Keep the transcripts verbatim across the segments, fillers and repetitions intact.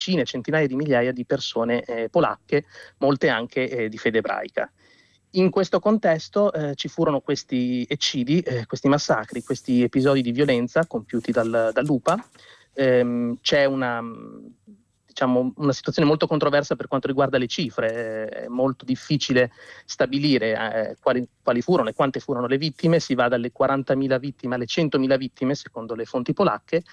decine, centinaia di migliaia di persone eh, polacche, molte anche eh, di fede ebraica. In questo contesto eh, ci furono questi eccidi, eh, questi massacri, questi episodi di violenza compiuti dal, dall'U P A. Ehm, c'è una, diciamo, una situazione molto controversa per quanto riguarda le cifre, è molto difficile stabilire eh, quali, quali furono e quante furono le vittime, si va dalle quarantamila vittime alle centomila vittime secondo le fonti polacche.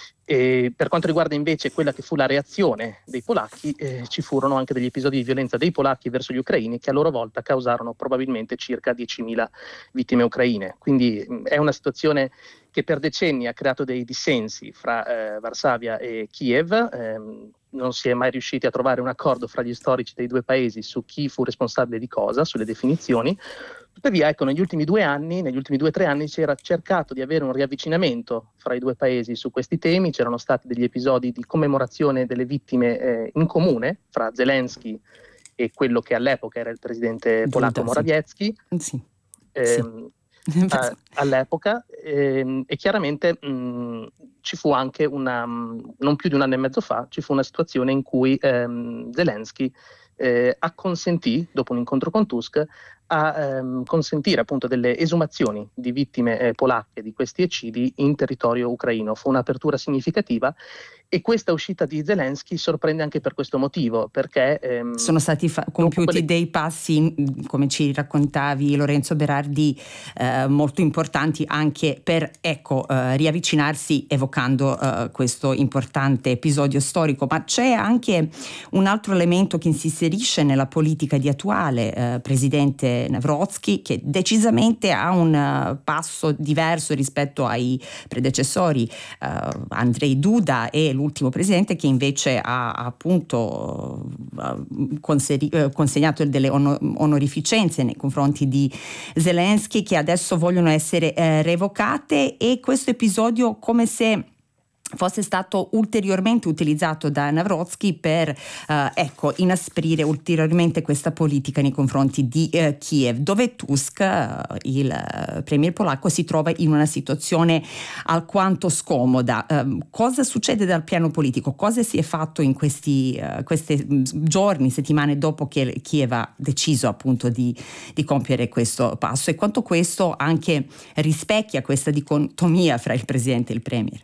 E per quanto riguarda invece quella che fu la reazione dei polacchi, eh, ci furono anche degli episodi di violenza dei polacchi verso gli ucraini che a loro volta causarono probabilmente circa diecimila vittime ucraine. Quindi mh, è una situazione che per decenni ha creato dei dissensi fra eh, Varsavia e Kiev. Ehm, non si è mai riusciti a trovare un accordo fra gli storici dei due paesi su chi fu responsabile di cosa, sulle definizioni. Tuttavia, ecco, negli ultimi due anni, negli ultimi due o tre anni, si era cercato di avere un riavvicinamento fra i due paesi su questi temi. C'erano stati degli episodi di commemorazione delle vittime eh, in comune fra Zelensky e quello che all'epoca era il presidente polacco Duda, Morawiecki. Sì. Sì. Ehm, Sì. a, all'epoca ehm, e chiaramente mh, ci fu anche una, non più di un anno e mezzo fa, ci fu una situazione in cui ehm, Zelensky eh, acconsentì, dopo un incontro con Tusk, a ehm, consentire appunto delle esumazioni di vittime eh, polacche di questi eccidi in territorio ucraino. Fu un'apertura significativa e questa uscita di Zelensky sorprende anche per questo motivo, perché ehm, sono stati fa- compiuti quelle... dei passi, come ci raccontavi Lorenzo Berardi, eh, molto importanti anche per ecco eh, riavvicinarsi evocando eh, questo importante episodio storico. Ma c'è anche un altro elemento che si inserisce nella politica di attuale eh, presidente Nawrocki, che decisamente ha un uh, passo diverso rispetto ai predecessori uh, Andrzej Duda e l'ultimo presidente, che invece ha appunto uh, consegni- uh, consegnato delle ono- onorificenze nei confronti di Zelensky, che adesso vogliono essere uh, revocate, e questo episodio come se fosse stato ulteriormente utilizzato da Nawrocki per eh, ecco inasprire ulteriormente questa politica nei confronti di eh, Kiev, dove Tusk, eh, il eh, premier polacco, si trova in una situazione alquanto scomoda. Eh, cosa succede dal piano politico? Cosa si è fatto in questi eh, questi giorni, settimane dopo che Kiev ha deciso appunto di, di compiere questo passo, e quanto questo anche rispecchia questa dicotomia fra il presidente e il premier?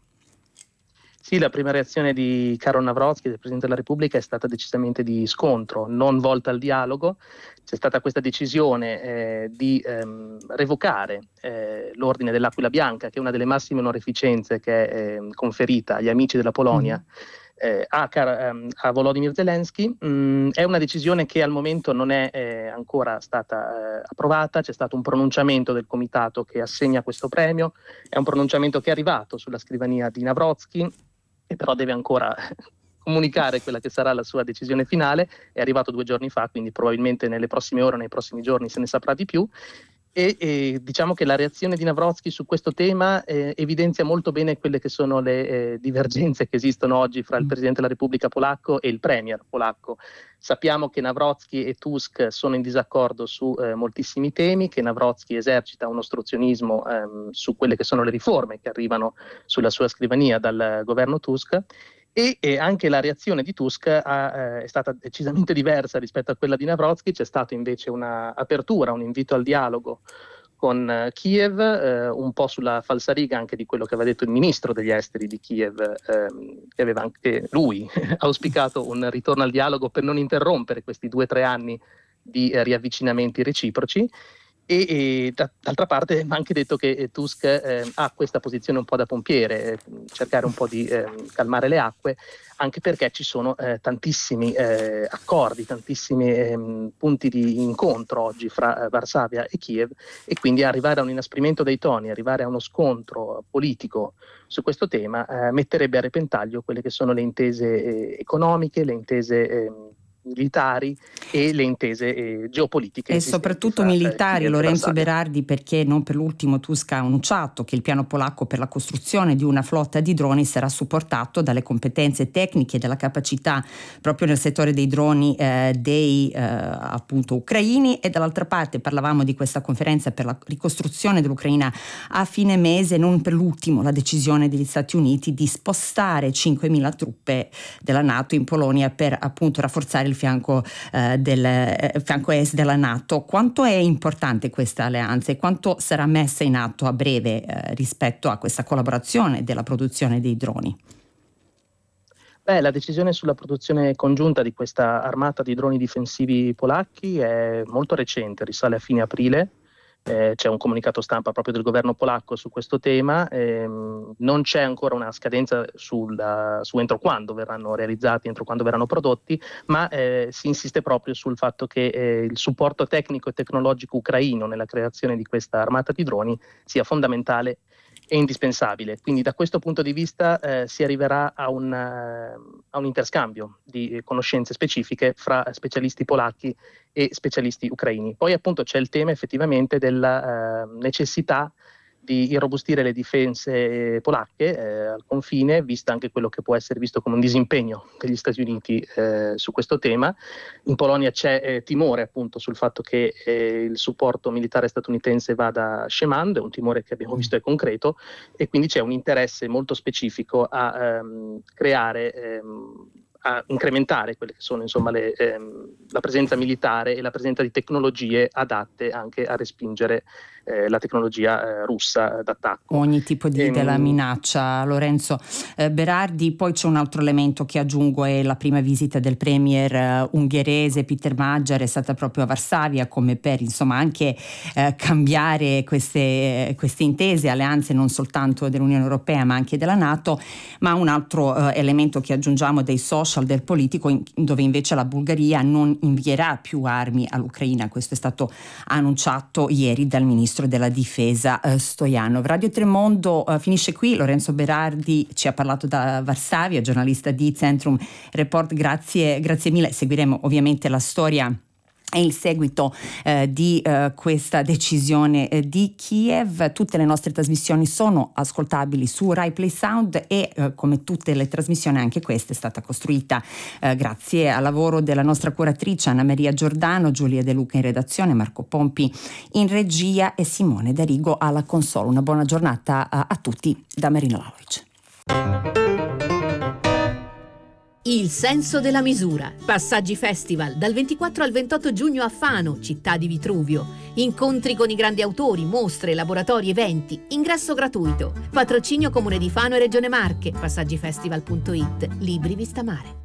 Sì, la prima reazione di Karol Nawrocki, del Presidente della Repubblica, è stata decisamente di scontro, non volta al dialogo. C'è stata questa decisione eh, di ehm, revocare eh, l'Ordine dell'Aquila Bianca, che è una delle massime onorificenze che è eh, conferita agli amici della Polonia, mm-hmm. eh, a, ehm, a Volodymyr Zelensky. Mm, è una decisione che al momento non è eh, ancora stata eh, approvata. C'è stato un pronunciamento del comitato che assegna questo premio, è un pronunciamento che è arrivato sulla scrivania di Nawrocki, che però deve ancora comunicare quella che sarà la sua decisione finale. È arrivato due giorni fa, quindi probabilmente nelle prossime ore o nei prossimi giorni se ne saprà di più. E, e diciamo che la reazione di Nawrocki su questo tema eh, evidenzia molto bene quelle che sono le eh, divergenze che esistono oggi fra il Presidente della Repubblica polacco e il Premier polacco. Sappiamo che Nawrocki e Tusk sono in disaccordo su eh, moltissimi temi, che Nawrocki esercita un ostruzionismo ehm, su quelle che sono le riforme che arrivano sulla sua scrivania dal governo Tusk. E, e anche la reazione di Tusk ha, eh, è stata decisamente diversa rispetto a quella di Nawrocki. C'è stata invece un'apertura, un invito al dialogo con eh, Kiev, eh, un po' sulla falsariga anche di quello che aveva detto il ministro degli esteri di Kiev, ehm, che aveva anche lui auspicato un ritorno al dialogo per non interrompere questi due o tre anni di eh, riavvicinamenti reciproci. E, e da, d'altra parte ha anche detto che eh, Tusk eh, ha questa posizione un po' da pompiere, eh, cercare un po' di eh, calmare le acque, anche perché ci sono eh, tantissimi eh, accordi, tantissimi eh, punti di incontro oggi fra eh, Varsavia e Kiev, e quindi arrivare a un inasprimento dei toni, arrivare a uno scontro politico su questo tema eh, metterebbe a repentaglio quelle che sono le intese eh, economiche, le intese eh, militari e le intese eh, geopolitiche. E soprattutto militari, Lorenzo Berardi, perché non per l'ultimo Tusk ha annunciato che il piano polacco per la costruzione di una flotta di droni sarà supportato dalle competenze tecniche e dalla capacità proprio nel settore dei droni eh, dei eh, appunto ucraini. E dall'altra parte parlavamo di questa conferenza per la ricostruzione dell'Ucraina a fine mese, non per l'ultimo la decisione degli Stati Uniti di spostare cinquemila truppe della NATO in Polonia per appunto rafforzare il fianco eh, del eh, fianco est della NATO. Quanto è importante questa alleanza e quanto sarà messa in atto a breve eh, rispetto a questa collaborazione della produzione dei droni? Beh, la decisione sulla produzione congiunta di questa armata di droni difensivi polacchi è molto recente, risale a fine aprile. Eh, c'è un comunicato stampa proprio del governo polacco su questo tema, ehm, non c'è ancora una scadenza sulla, su entro quando verranno realizzati, entro quando verranno prodotti, ma eh, si insiste proprio sul fatto che eh, il supporto tecnico e tecnologico ucraino nella creazione di questa armata di droni sia fondamentale e indispensabile. Quindi da questo punto di vista eh, si arriverà a un, uh, a un interscambio di conoscenze specifiche fra specialisti polacchi e specialisti ucraini. Poi appunto c'è il tema effettivamente della uh, necessità di irrobustire le difense polacche eh, al confine, vista anche quello che può essere visto come un disimpegno degli Stati Uniti eh, su questo tema. In Polonia c'è eh, timore appunto sul fatto che eh, il supporto militare statunitense vada scemando, è un timore che abbiamo visto è concreto, e quindi c'è un interesse molto specifico a ehm, creare ehm, a incrementare quelle che sono insomma le, ehm, la presenza militare e la presenza di tecnologie adatte anche a respingere eh, la tecnologia eh, russa d'attacco. Ogni tipo di ehm, della minaccia, Lorenzo eh, Berardi. Poi c'è un altro elemento che aggiungo, è la prima visita del premier eh, ungherese Peter Magyar, è stata proprio a Varsavia, come per insomma anche eh, cambiare queste, queste intese, alleanze non soltanto dell'Unione Europea ma anche della NATO. Ma un altro eh, elemento che aggiungiamo dei social del politico, in, dove invece la Bulgaria non invierà più armi all'Ucraina. Questo è stato annunciato ieri dal ministro della difesa eh, Stoyanov. Radio Tremondo eh, finisce qui. Lorenzo Berardi ci ha parlato da Varsavia, giornalista di Centrum Report. Grazie, grazie mille. Seguiremo ovviamente la storia e il seguito eh, di eh, questa decisione eh, di Kiev. Tutte le nostre trasmissioni sono ascoltabili su Rai Play Sound e eh, come tutte le trasmissioni anche questa è stata costruita eh, grazie al lavoro della nostra curatrice Anna Maria Giordano, Giulia De Luca in redazione, Marco Pompi in regia e Simone D'Arigo alla console. Una buona giornata a, a tutti da Marina Lauric. Il senso della misura. Passaggi Festival dal ventiquattro al ventotto giugno a Fano, città di Vitruvio. Incontri con i grandi autori, mostre, laboratori, eventi. Ingresso gratuito. Patrocinio Comune di Fano e Regione Marche. Passaggifestival punto it. Libri Vista Mare.